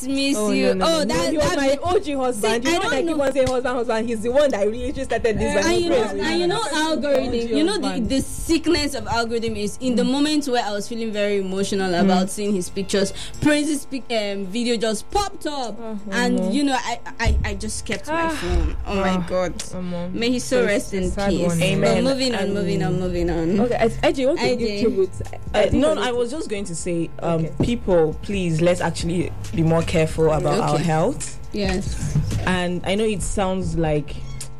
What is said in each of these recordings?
miss you. No. He was my OG husband. You know when I keep on saying husband, he's the one that really just started this. And you know algorithm. You know the sickness of algorithm is in the moment where I was feeling very emotional about seeing his pictures. Prince's video just popped up, and you know I just kept my phone. Oh my God! May he so rest in peace. Amen. But moving on. Okay, AJ, what can you give No, I was just going to say, people, please, let's actually be more careful about our health. Yes. And I know it sounds like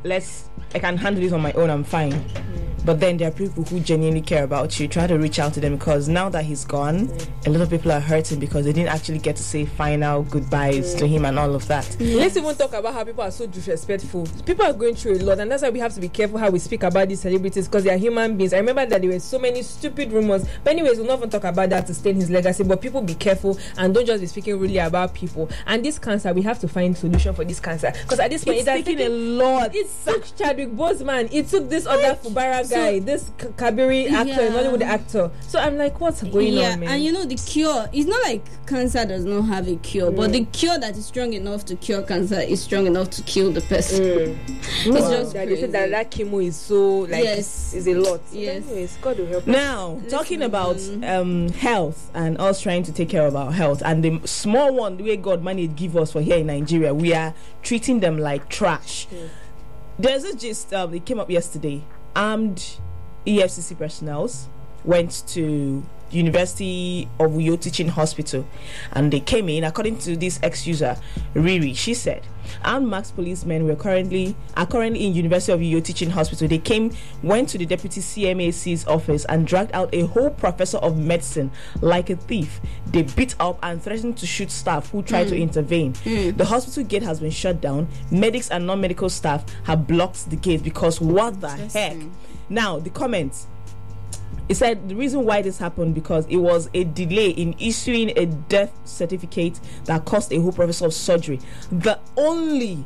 I can handle it on my own, I'm fine. But then there are people who genuinely care about you. Try to reach out to them, because now that he's gone, a lot of people are hurting because they didn't actually get to say final goodbyes to him and all of that. Let's even talk about how people are so disrespectful. People are going through a lot, and that's why we have to be careful how we speak about these celebrities, because they are human beings. I remember that there were so many stupid rumors. But anyways, we'll not even talk about that to stain his legacy. But people, be careful and don't just be speaking really about people. And this cancer, we have to find solution for this cancer, because at this point it's taking a lot. It took Chadwick Boseman. It took this other Fubara guy, this Kabiri actor, Nollywood actor. So I'm like, what's going on, man? And you know, the cure, it's not like cancer does not have a cure, but the cure that is strong enough to cure cancer is strong enough to kill the person. It's just they said that chemo is so like is a lot. Yes. Anyways, God will help. Now, talking about health and us trying to take care of our health, and the small one the way God managed give us for here in Nigeria, we are treating them like trash. There's a gist it came up yesterday. Armed EFCC personnel went to University of Uyo Teaching Hospital, and they came in. According to this ex-user Riri, she said armed masked policemen are currently in University of Uyo Teaching Hospital. They went to the deputy CMAC's office and dragged out a whole professor of medicine like a thief. They beat up and threatened to shoot staff who tried to intervene. The hospital gate has been shut down. Medics and non-medical staff have blocked the gate because what the heck? Now, the comments. It said the reason why this happened because it was a delay in issuing a death certificate that cost a whole professor of surgery. The only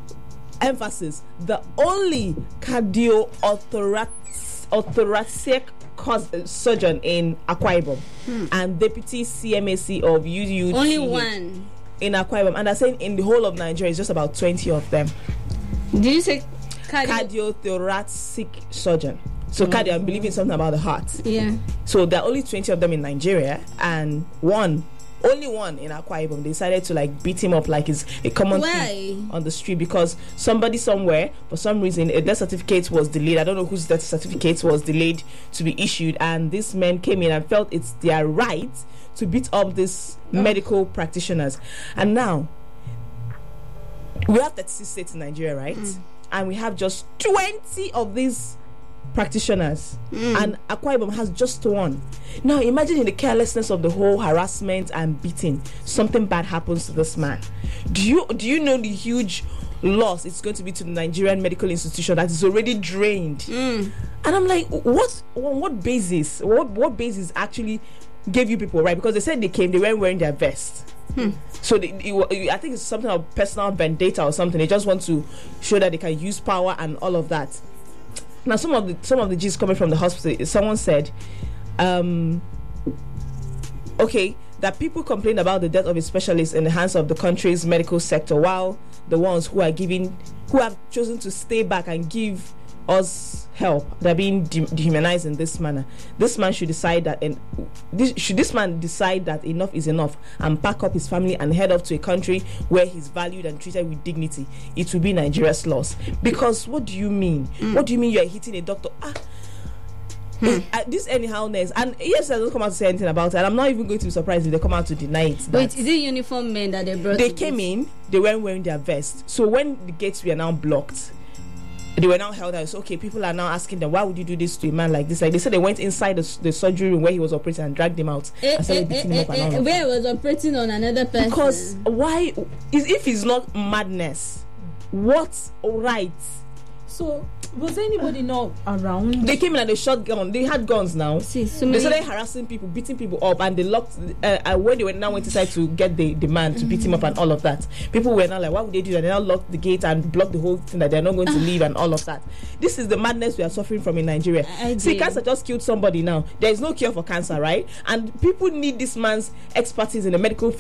cardiothoracic surgeon in Akwa Ibom and deputy CMAC of UUT. Only one in Akwa Ibom, and they're saying in the whole of Nigeria it's just about 20 of them. Did you say cardiothoracic surgeon? So cardio, I'm believing something about the heart. Yeah. So there are only 20 of them in Nigeria, and only one in Akwa Ibom. They decided to beat him up like it's a common thing on the street because somebody somewhere, for some reason, a death certificate was delayed. I don't know whose death certificate was delayed to be issued, and these men came in and felt it's their right to beat up these medical practitioners. And now we have 36 states in Nigeria, right? And we have just 20 of these practitioners, and Akwa Ibom has just one. Now imagine in the carelessness of the whole harassment and beating, something bad happens to this man. Do you know the huge loss it's going to be to the Nigerian medical institution that is already drained? And I'm like, what basis actually gave you people right? Because they said they weren't wearing their vest. So I think it's something of personal vendetta or something. They just want to show that they can use power and all of that. Now, some of the gist coming from the hospital, someone said, that people complain about the death of a specialist in the hands of the country's medical sector, while the ones who have chosen to stay back and give us help, they're being dehumanized in this manner. This man should decide that, enough is enough and pack up his family and head off to a country where he's valued and treated with dignity. It will be Nigeria's loss. Because what do you mean? What do you mean you are hitting a doctor? This anyhowness, and yes, I don't come out to say anything about it, and I'm not even going to be surprised if they come out to deny it. Wait, is it uniform men that they brought? They came in, they weren't wearing their vest. So when the gates were now blocked, they were now held out. So people are now asking them, why would you do this to a man like this? Like they said, they went inside the surgery room where he was operating and dragged him out and started beating him up and all where he was operating on another person. Because why? If it's not madness, what right? So was anybody not around? They came in and they shot guns. They had guns now. They started harassing people, beating people up, and they locked. When they went inside to get the man to beat him up and all of that, people were now like, why would they do that? They now locked the gate and blocked the whole thing that they're not going to leave and all of that. This is the madness we are suffering from in Nigeria. See, cancer just killed somebody now. There is no cure for cancer, right? And people need this man's expertise in the medical field